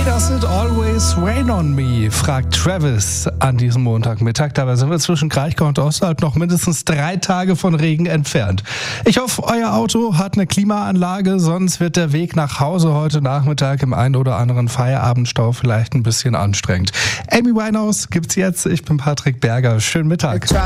Why does it always rain on me? Fragt Travis an diesem Montagmittag. Dabei sind wir zwischen Kraichgau und Osterhalb noch mindestens 3 Tage von Regen entfernt. Ich hoffe, euer Auto hat eine Klimaanlage, sonst wird der Weg nach Hause heute Nachmittag im einen oder anderen Feierabendstau vielleicht ein bisschen anstrengend. Amy Winehouse gibt's jetzt. Ich bin Patrick Berger. Schönen Mittag.